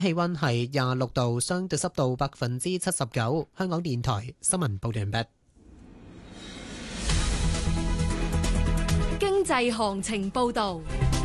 氣溫係26度，相對濕度79%。香港電台新聞報道完畢。 經濟行情報道。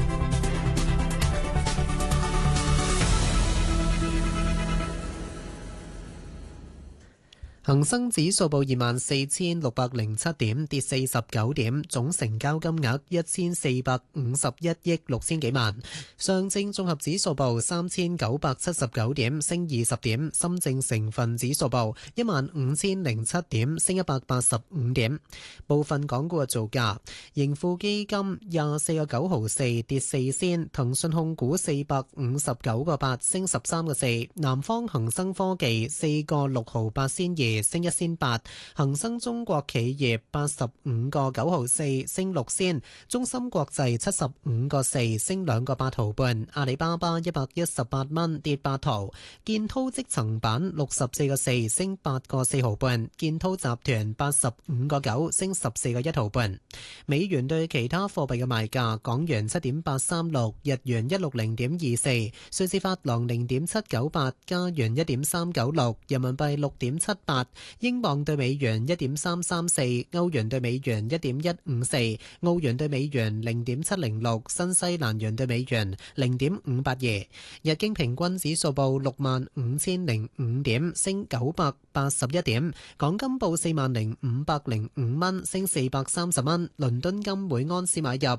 恒生指數報24,607點，跌49點，總成交金額1451億6千幾萬。上證綜合指數報3979點，升20點。深證成分指數報15007點，升185點。部分港股嘅造價：盈富基金24個9毫4，跌4仙；騰訊控股459個8，升13個4；南方恒生科技4個6毫8仙2，升1仙8，恒生中國企業85個9毫4，升6仙，中芯國際75個4，升2個8毫半，阿里巴巴118蚊，跌8毫，建滔積層板64個4，升8個4毫半，建滔集團85個9，升14個1毫半。美元對其他貨幣嘅賣價：港元7.836，日元160.24，瑞士法郎0.798，加元1.396，人民幣6.78。英鎊對美元1.334，歐元對美元1.154，澳元對美元0.706，新西蘭元對美元0.582。日經平均指數報65,005點，升981點。港金報40,505蚊，升430蚊。倫敦金每安士買入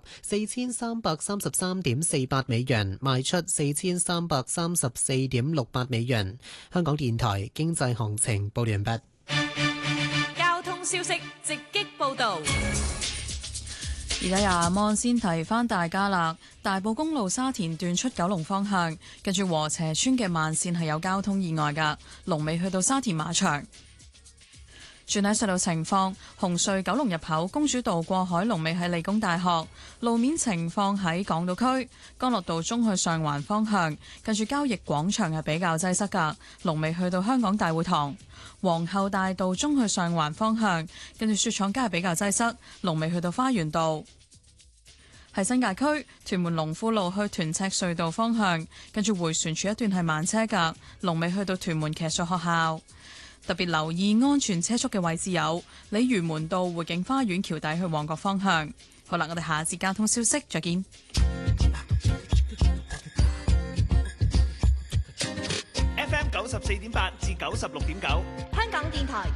4333.48美元，賣出4334.68美元。香港電台經濟行情報完畢。 交通消息直擊報道。 而家阿芒先提翻大家啦，大埔公路沙田段出九龍方向，近住禾輋村嘅慢線係有交通意外噶，龍尾去到沙田馬場。轉喺隧道情況，紅隧九龍入口公主道過海龍尾喺理工大學。路面情況喺港島區干諾道中去上環方向，近住交易廣場係比較擠塞噶，龍尾去到香港大會堂。皇后大道中去上環方向，近住雪廠街係比較擠塞，龍尾去到花園道。喺新界區屯門龍富路去屯赤隧道方向，近住迴旋處一段係慢車噶，龍尾去到屯門騎術學校。特別留意安全車速嘅位置有鯉魚門道匯景花園橋底去旺角方向。好啦，我哋下一節交通消息再見。 FM 94.8至96.9， 香港電台